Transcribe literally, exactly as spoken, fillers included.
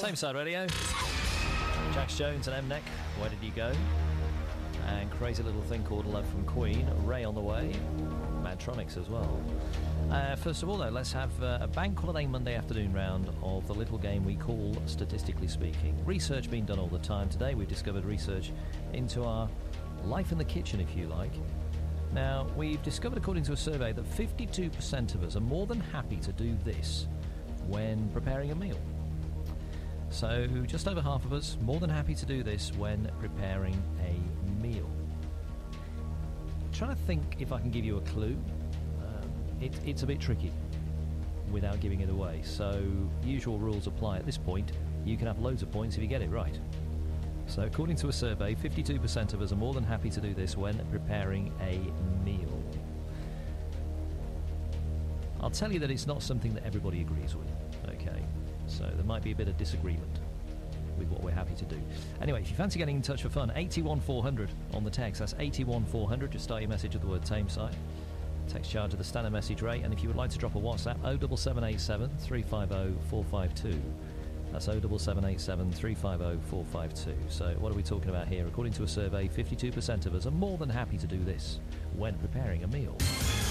Tameside Radio. Jax Jones and M-Neck, Where Did You Go? And crazy little thing called Love from Queen. Ray on the way. Madtronics as well. Uh, first of all, though, let's have uh, a bank holiday Monday afternoon round of the little game we call Statistically Speaking. Research being done all the time. Today we've discovered research into our life in the kitchen, if you like. Now, we've discovered, according to a survey, that fifty-two percent of us are more than happy to do this when preparing a meal. So, just over half of us more than happy to do this when preparing a meal. I'm trying to think if I can give you a clue. Um, it, it's a bit tricky without giving it away. So, usual rules apply at this point. You can have loads of points if you get it right. So, according to a survey, fifty-two percent of us are more than happy to do this when preparing a meal. I'll tell you that it's not something that everybody agrees with, okay? So there might be a bit of disagreement with what we're happy to do. Anyway, if you fancy getting in touch for fun, eight one four hundred on the text. That's eight one four hundred. Just start your message with the word Tameside. Text charge of the standard message rate. And if you would like to drop a WhatsApp, oh seven seven eight seven, three five oh, four five two. That's oh seven seven eight seven, three five oh, four five two. So what are we talking about here? According to a survey, fifty-two percent of us are more than happy to do this when preparing a meal.